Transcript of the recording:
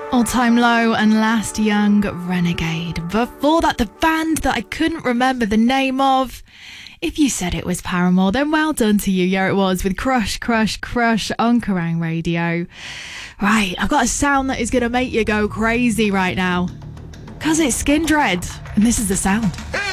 All Time Low and Last Young Renegade. Before that, the band that I couldn't remember the name of. If you said it was Paramore, then well done to you. Yeah, it was, with Crush, Crush, Crush on Kerrang Radio. Right, I've got a sound that is going to make you go crazy right now. Because it's Skin Dread, and this is the sound.